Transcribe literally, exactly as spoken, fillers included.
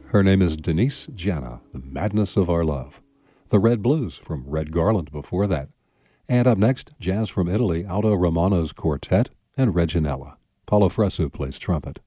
Her name is Denise Jana, The Madness of Our Love. The Red Blues from Red Garland before that. And up next, jazz from Italy, Aldo Romano's Quartet and Reginella. Paolo Fresu plays trumpet.